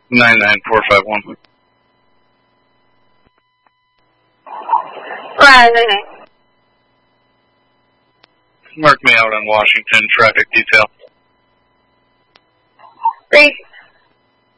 99451. Right. Mark me out on Washington traffic detail. Great.